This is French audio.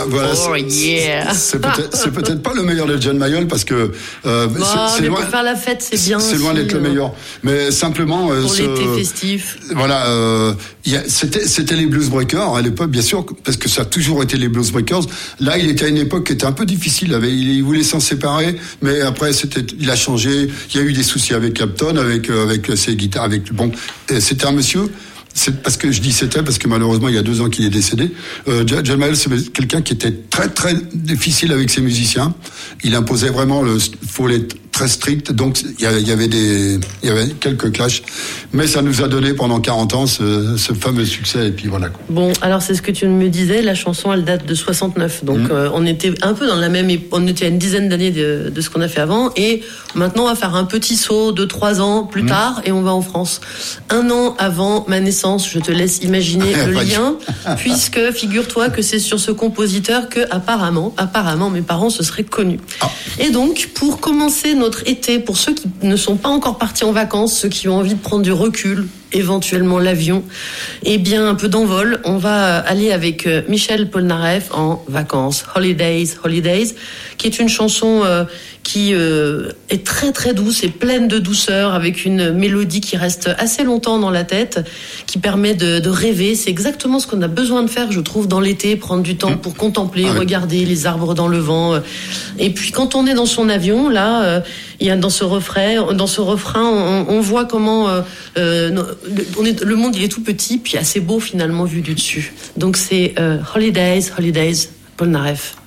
voilà, oh yeah. C'est peut-être pas le meilleur de John Mayall parce que c'est loin, pour faire la fête, c'est bien. C'est loin d'être le meilleur. Mais simplement pour l'été festif. Voilà, c'était les Blues Breakers à l'époque, bien sûr, parce que ça a toujours été les Blues Breakers. Là, il était à une époque qui était un peu difficile. Il voulait s'en séparer, mais après il a changé. Il y a eu des soucis avec Clapton, avec ses guitares, c'était un monsieur. C'est parce que je dis c'était parce que malheureusement il y a 2 ans qu'il est décédé. John Mayall, c'est quelqu'un qui était très très difficile avec ses musiciens. Il imposait vraiment faut être très strict, donc il y avait quelques clashs, mais ça nous a donné pendant 40 ans ce fameux succès et puis voilà. Bon, alors c'est ce que tu me disais, la chanson elle date de 69, donc on était un peu dans la même, on était à une dizaine d'années de ce qu'on a fait avant, et maintenant on va faire un petit saut de 3 ans plus tard et on va en France. 1 an avant ma naissance, je te laisse imaginer le lien, puisque figure-toi que c'est sur ce compositeur que apparemment mes parents se seraient connus. Et donc pour commencer notre été, pour ceux qui ne sont pas encore partis en vacances, ceux qui ont envie de prendre du recul, éventuellement l'avion, et bien un peu d'envol, on va aller avec Michel Polnareff en vacances, Holidays, qui est une chanson qui est très très douce et pleine de douceur, avec une mélodie qui reste assez longtemps dans la tête, qui permet de rêver. C'est exactement ce qu'on a besoin de faire, je trouve, dans l'été, prendre du temps pour contempler, regarder les arbres dans le vent. Et puis quand on est dans son avion, là, il y a dans ce refrain, on voit comment le monde il est tout petit, puis assez beau finalement vu du dessus. Donc c'est Holidays, Polnareff.